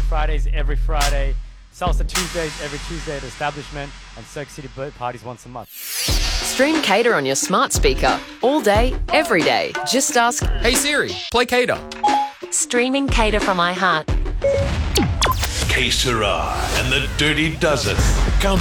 Fridays every Friday. Salsa Tuesdays every Tuesday at Establishment. And Cirque City Bird Parties once a month. Stream Cater on your smart speaker. All day, every day. Just ask, Hey Siri, play Cater. Streaming Cater from iHeart. Que Sera and the Dirty Dozen.